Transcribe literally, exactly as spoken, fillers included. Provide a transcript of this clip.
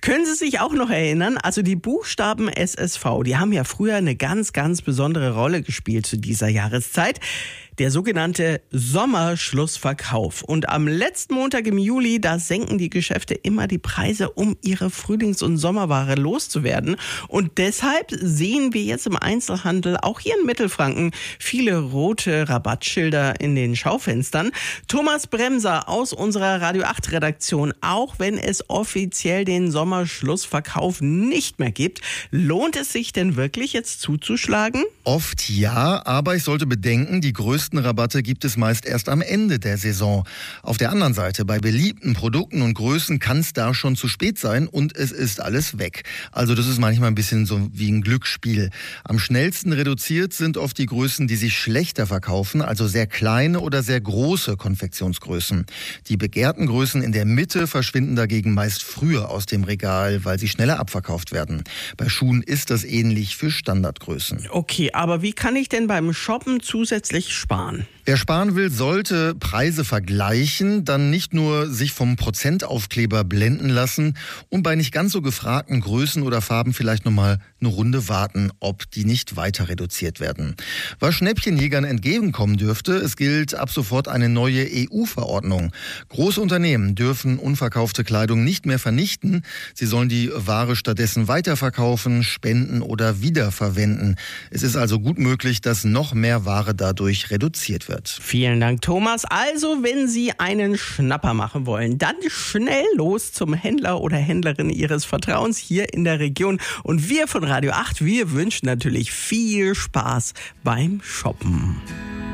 Können Sie sich auch noch erinnern? Also die Buchstaben S S V, die haben ja früher eine ganz, ganz besondere Rolle gespielt zu dieser Jahreszeit. Der sogenannte Sommerschlussverkauf. Und am letzten Montag im Juli, da senken die Geschäfte immer die Preise, um ihre Frühlings- und Sommerware loszuwerden. Und deshalb sehen wir jetzt im Einzelhandel, auch hier in Mittelfranken, viele rote Rabattschilder in den Schaufenstern. Thomas Bremser aus unserer Radio acht Redaktion, auch wenn es offiziell den Sommerschlussverkauf nicht mehr gibt, lohnt es sich denn wirklich jetzt zuzuschlagen? Oft ja, aber ich sollte bedenken, die größten Rabatte gibt es meist erst am Ende der Saison. Auf der anderen Seite, bei beliebten Produkten und Größen kann es da schon zu spät sein und es ist alles weg. Also das ist manchmal ein bisschen so wie ein Glücksspiel. Am schnellsten reduziert sind oft die Größen, die sich schlechter verkaufen, also sehr kleine oder sehr große Konfektionsgrößen. Die begehrten Größen in der Mitte verschwinden dagegen meist früher aus dem Regal, weil sie schneller abverkauft werden. Bei Schuhen ist das ähnlich für Standardgrößen. Okay, aber wie kann ich denn beim Shoppen zusätzlich sparen? Wer sparen will, sollte Preise vergleichen, dann nicht nur sich vom Prozentaufkleber blenden lassen und bei nicht ganz so gefragten Größen oder Farben vielleicht nochmal eine Runde warten, ob die nicht weiter reduziert werden. Was Schnäppchenjägern entgegenkommen dürfte, es gilt ab sofort eine neue E U-Verordnung. Große Unternehmen dürfen unverkaufte Kleidung nicht mehr vernichten. Sie sollen die Ware stattdessen weiterverkaufen, spenden oder wiederverwenden. Es ist also gut möglich, dass noch mehr Ware dadurch reduziert wird. Vielen Dank, Thomas. Also, wenn Sie einen Schnapper machen wollen, dann schnell los zum Händler oder Händlerin Ihres Vertrauens hier in der Region. Und wir von Radio acht, wir wünschen natürlich viel Spaß beim Shoppen.